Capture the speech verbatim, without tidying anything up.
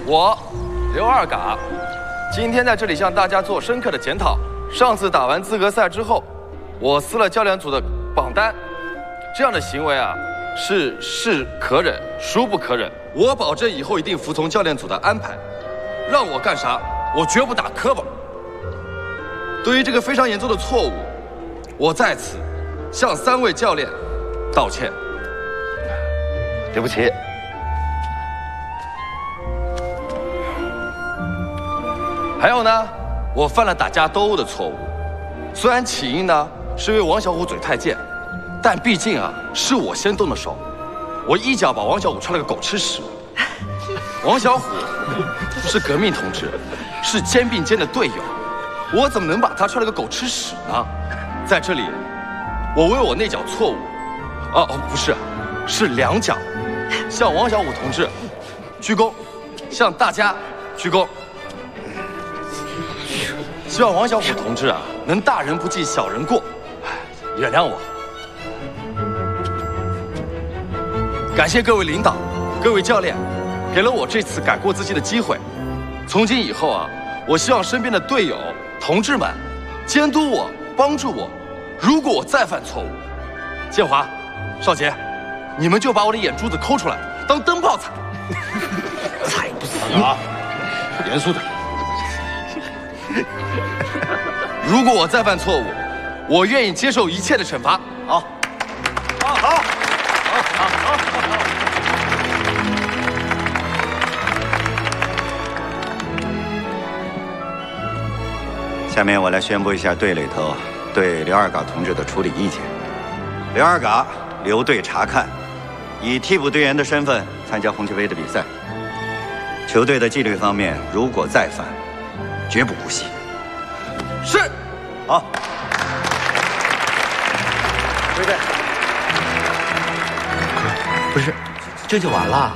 我刘二嘎，今天在这里向大家做深刻的检讨。上次打完资格赛之后，我撕了教练组的榜单，这样的行为啊，是是可忍，孰不可忍。我保证以后一定服从教练组的安排，让我干啥，我绝不打磕巴。对于这个非常严重的错误，我在此向三位教练道歉，对不起。还有呢，我犯了打架斗殴的错误，虽然起因呢是因为王小虎嘴太贱，但毕竟啊是我先动的手，我一脚把王小虎踹了个狗吃屎。王小虎是革命同志，是肩并肩的队友，我怎么能把他踹了个狗吃屎呢？在这里，我为我那脚错误，哦哦不是，是两脚，向王小虎同志鞠躬，向大家鞠躬。希望王小虎同志啊，能大人不计小人过，原谅我。感谢各位领导、各位教练，给了我这次改过自新的机会。从今以后啊，我希望身边的队友、同志们监督我、帮助我。如果我再犯错误，建华、少杰，你们就把我的眼珠子抠出来当灯泡踩。踩不死啊！严肃点。如果我再犯错误，我愿意接受一切的惩罚。好，好，好，好，好，好。 下面我来宣布一下队里头对刘二嘎同志的处理意见。刘二嘎留队察看，以替补队员的身份参加红旗杯的比赛。球队的纪律方面，如果再犯，绝不姑息。 是， 好。归队。 不是，这就完了？